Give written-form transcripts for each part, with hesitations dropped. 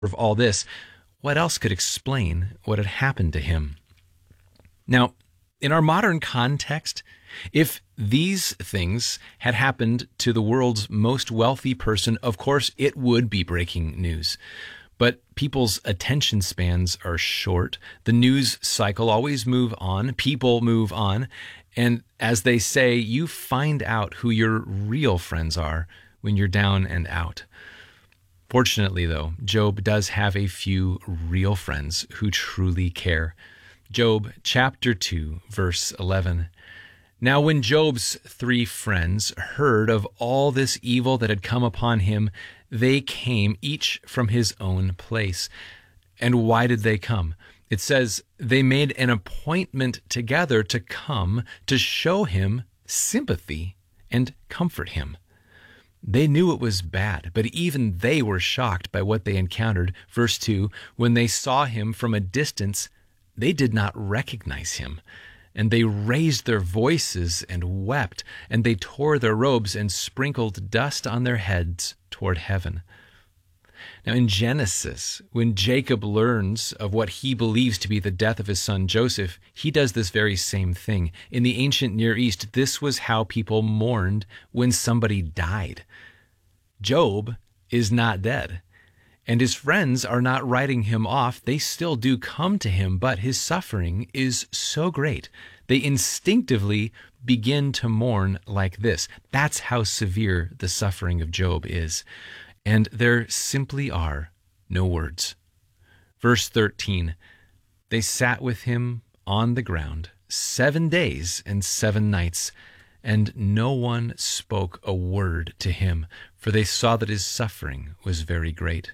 of all this, what else could explain what had happened to him? Now, in our modern context, if these things had happened to the world's most wealthy person, of course, it would be breaking news. But people's attention spans are short. The news cycle always move on. People move on. And as they say, you find out who your real friends are when you're down and out. Fortunately, though, Job does have a few real friends who truly care. Job chapter 2, verse 11. Now when Job's 3 friends heard of all this evil that had come upon him, they came each from his own place. And why did they come? It says they made an appointment together to come to show him sympathy and comfort him. They knew it was bad, but even they were shocked by what they encountered. Verse 2, when they saw him from a distance, they did not recognize him. And they raised their voices and wept, and they tore their robes and sprinkled dust on their heads toward heaven. Now in Genesis, when Jacob learns of what he believes to be the death of his son Joseph, he does this very same thing. In the ancient Near East, this was how people mourned when somebody died. Job is not dead, and his friends are not writing him off. They still do come to him, but his suffering is so great. They instinctively begin to mourn like this. That's how severe the suffering of Job is. And there simply are no words. Verse 13, they sat with him on the ground 7 days and 7 nights, and no one spoke a word to him, for they saw that his suffering was very great.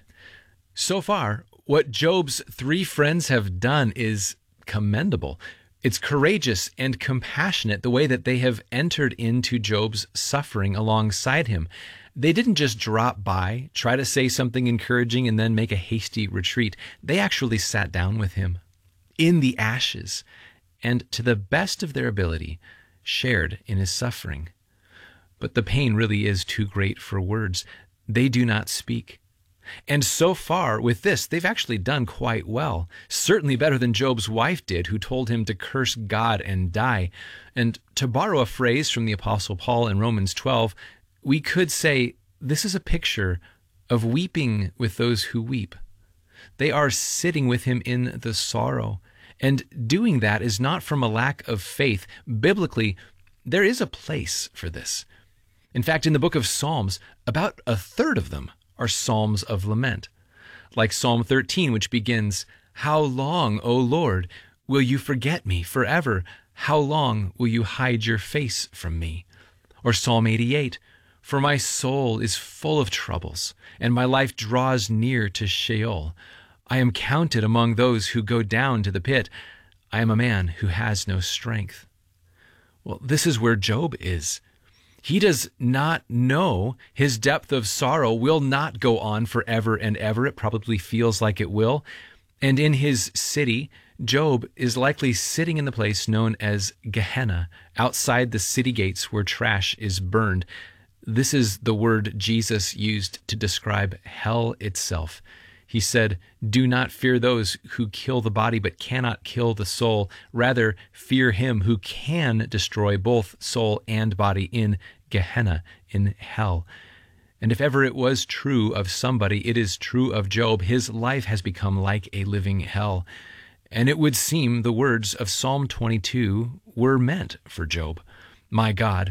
So far, what Job's 3 friends have done is commendable. It's courageous and compassionate the way that they have entered into Job's suffering alongside him. They didn't just drop by, try to say something encouraging, and then make a hasty retreat. They actually sat down with him in the ashes and, to the best of their ability, shared in his suffering. But the pain really is too great for words. They do not speak. And so far with this, they've actually done quite well, certainly better than Job's wife did, who told him to curse God and die. And to borrow a phrase from the Apostle Paul in Romans 12, we could say this is a picture of weeping with those who weep. They are sitting with him in the sorrow. And doing that is not from a lack of faith. Biblically, there is a place for this. In fact, in the book of Psalms, about a third of them are psalms of lament. Like Psalm 13, which begins, "How long, O Lord, will you forget me forever? How long will you hide your face from me?" Or Psalm 88, "For my soul is full of troubles, and my life draws near to Sheol. I am counted among those who go down to the pit. I am a man who has no strength." Well, this is where Job is. He does not know his depth of sorrow will not go on forever and ever. It probably feels like it will. And in his city, Job is likely sitting in the place known as Gehenna, outside the city gates where trash is burned. This is the word Jesus used to describe hell itself. He said, "Do not fear those who kill the body but cannot kill the soul. Rather, fear him who can destroy both soul and body in Gehenna, in hell." And if ever it was true of somebody, it is true of Job. His life has become like a living hell. And it would seem the words of Psalm 22 were meant for Job. My God,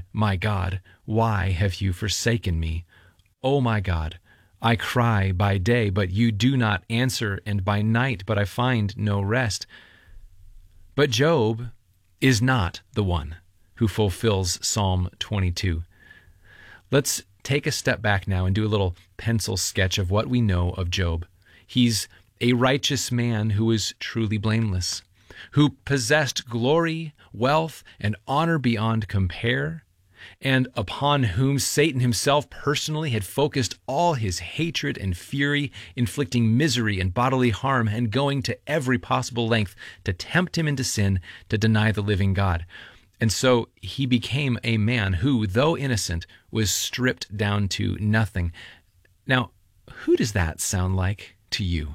why have you forsaken me? O my God, I cry by day, but you do not answer, and by night, but I find no rest." But Job is not the one who fulfills Psalm 22. Let's take a step back now and do a little pencil sketch of what we know of Job. He's a righteous man who is truly blameless, who possessed glory, wealth, and honor beyond compare, and upon whom Satan himself personally had focused all his hatred and fury, inflicting misery and bodily harm and going to every possible length to tempt him into sin, to deny the living God. And so he became a man who, though innocent, was stripped down to nothing. Now, who does that sound like to you.